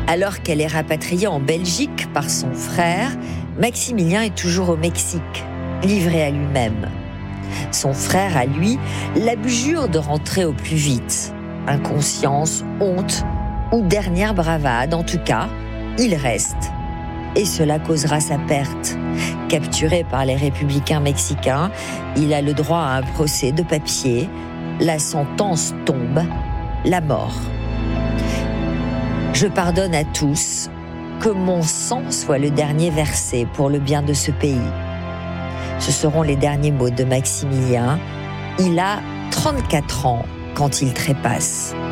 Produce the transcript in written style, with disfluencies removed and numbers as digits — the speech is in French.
Alors qu'elle est rapatriée en Belgique par son frère, Maximilien est toujours au Mexique, livré à lui-même. Son frère, à lui, l'abjure de rentrer au plus vite. Inconscience, honte ou dernière bravade, en tout cas, il reste. Et cela causera sa perte. Capturé par les républicains mexicains, il a le droit à un procès de papier. La sentence tombe, la mort. Je pardonne à tous, que mon sang soit le dernier versé pour le bien de ce pays. Ce seront les derniers mots de Maximilien. Il a 34 ans quand il trépasse.